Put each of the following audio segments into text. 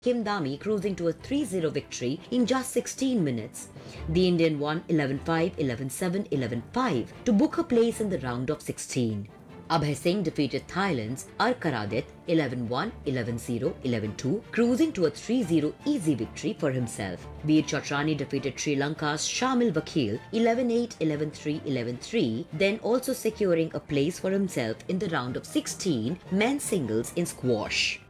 Kim Dami cruising to a 3-0 victory in just 16 minutes. The Indian won 11-5, 11-7, 11-5 to book a place in the round of 16. Abhay Singh defeated Thailand's Arkaradit 11-1, 11-0, 11-2, cruising to a 3-0 easy victory for himself. Veer Chatrani defeated Sri Lanka's Shamil Vakil 11-8, 11-3, 11-3, then also securing a place for himself in the round of 16 men's singles in squash.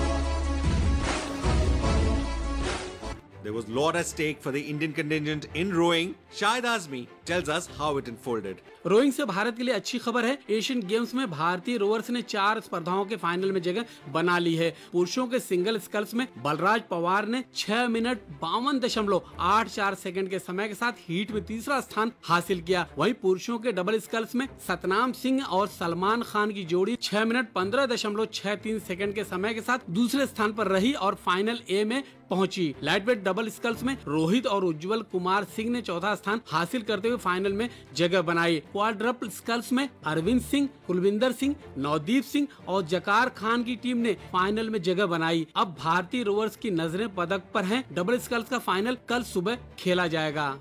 There was a lot at stake for the Indian contingent in rowing. Shahid Azmi tells us how it unfolded. Rowing से भारत के लिए अच्छी खबर है। Asian games में भारतीय rovers ने 4 स्पर्धाओं के फाइनल में जगह बना ली है। पुरुषों के सिंगल स्कल्स में बलराज पवार ने 6 मिनट 52.84 सेकंड के समय के साथ हीट में तीसरा स्थान हासिल किया। वहीं पुरुषों के डबल स्कल्स में सतनाम सिंह और सलमान खान की जोड़ी 6 मिनट 15.63 सेकंड के समय के साथ दूसरे स्थान पर रही और फाइनल ए में पहुंची। लाइटवेट डबल स्कल्स में रोहित और उज्जवल कुमार सिंह ने चौथा स्थान हासिल करते हुए फाइनल में जगह बनाई। क्वाड्रपल स्कल्स में अरविंद सिंह, कुलविंदर सिंह, नवदीप सिंह और जकार खान की टीम ने फाइनल में जगह बनाई। अब भारतीय रोवर्स की नजरें पदक पर हैं। डबल स्कल्स का फाइनल कल सुबह खेला जाएगा।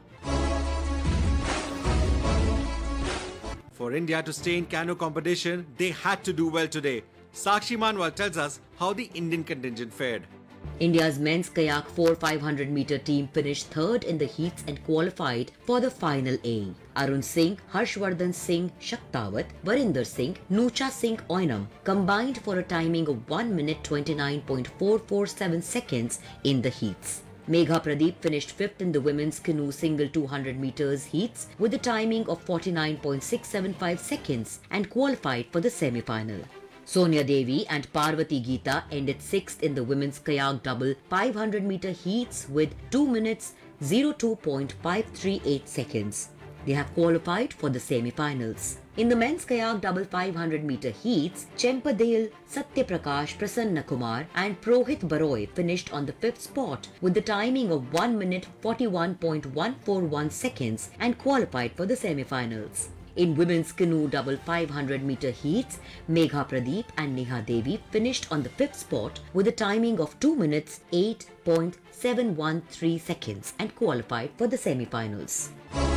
For India to stay in canoe competition, they had to do well today. Sakshi Manwal tells us how the Indian contingent fared. India's men's kayak 4x500 meter team finished third in the heats and qualified for the final A. Arun Singh, Harshvardhan Singh Shaktawat, Varinder Singh, Nucha Singh Oinam combined for a timing of 1 minute 29.447 seconds in the heats. Megha Pradeep finished 5th in the women's canoe single 200 meters heats with a timing of 49.675 seconds and qualified for the semi-final. Sonia Devi and Parvati Geeta ended 6th in the women's kayak double 500 meter heats with 2 minutes 02.538 seconds. They have qualified for the semi-finals. In the men's kayak double 500 meter heats, Chempadale, Satyaprakash Prasanna Kumar and Prohit Baroy finished on the 5th spot with the timing of 1 minute 41.141 seconds and qualified for the semi-finals. In women's canoe double 500 meter heats, Megha Pradeep and Neha Devi finished on the 5th spot with a timing of 2 minutes 8.713 seconds and qualified for the semi-finals.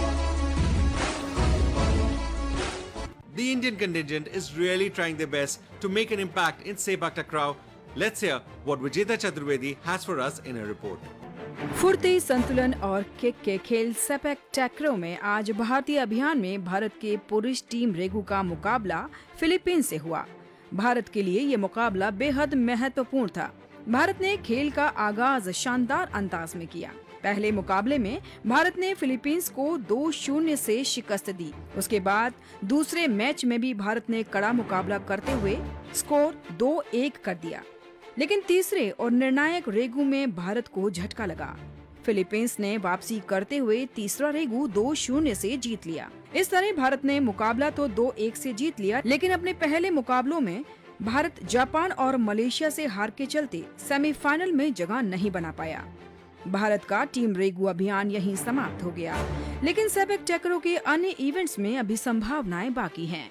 The Indian contingent is really trying their best to make an impact in Sepak Takraw. Let's hear what Vijeta Chaturvedi has for us in a report. फुर्ती, संतुलन और kick के खेल sepak टैक्रो में आज भारतीय अभियान में भारत के पुरुष टीम रेगू का मुकाबला फिलीपींस से हुआ। भारत के लिए ये मुकाबला बेहद महत्वपूर्ण था। भारत ने खेल का आगाज शानदार अंदाज में किया। पहले मुकाबले में भारत ने फिलीपींस को 2-0 से शिकस्त दी। उसके बाद दूसरे मैच में भी भारत ने कड़ा मुकाबला करते हुए स्कोर 2-1 कर दिया, लेकिन तीसरे और निर्णायक रेगू में भारत को झटका लगा। फिलीपींस ने वापसी करते हुए तीसरा रेगू 2-0 से जीत लिया। इस तरह भारत ने मुकाबला तो 2-1 से जीत लिया, लेकिन अपने पहले मुकाबलों में भारत जापान और मलेशिया से हार के चलते सेमीफाइनल में जगह नहीं बना पाया। भारत का टीम रेगू अभियान यहीं समाप्त हो गया, लेकिन सेपक टैक्रो के अन्य इवेंट्स में अभी संभावनाएं बाकी हैं।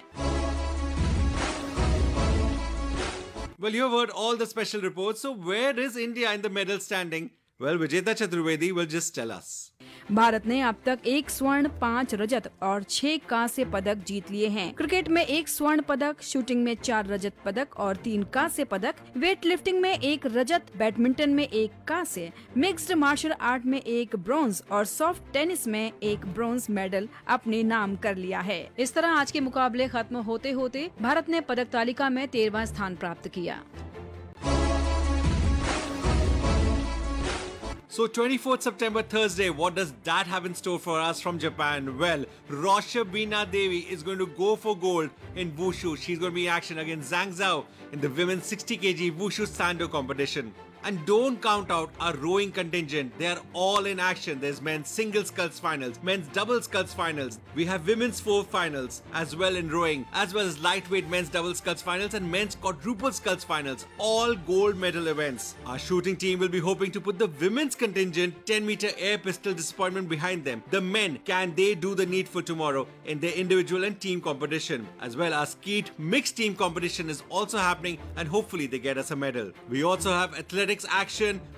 Well, you have heard all the special reports. So where is India in the medal standing? Well, Vijeta Chaturvedi will just tell us. Bharat ने अब तक 1 स्वर्ण, 5 रजत और 6 कांस्य पदक जीत लिए हैं। क्रिकेट में 1 स्वर्ण पदक, शूटिंग में 4 रजत पदक और 3 कांस्य पदक, वेट लिफ्टिंग में 1 रजत, बैडमिंटन में 1 कांस्य, मिक्स्ड मार्शल आर्ट में 1 ब्रॉन्ज और सॉफ्ट टेनिस में 1 ब्रॉन्ज मेडल अपने नाम कर लिया है। इस तरह आज के मुकाबले खत्म होते होते भारत ने पदक तालिका में 13वां स्थान प्राप्त किया। So 24th September Thursday, what does that have in store for us from Japan? Well, Rosha Bina Devi is going to go for gold in Wushu. She's going to be in action against Zhang Zhao in the women's 60 kg Wushu Sando competition. And don't count out our rowing contingent. They are all in action. There's men's single sculls finals, men's double sculls finals. We have women's 4 finals as well in rowing, as well as lightweight men's double sculls finals and men's quadruple sculls finals. All gold medal events. Our shooting team will be hoping to put the women's contingent 10-meter air pistol disappointment behind them. The men, can they do the needful tomorrow in their individual and team competition? As well as skeet mixed team competition is also happening and hopefully they get us a medal. We also have athletics action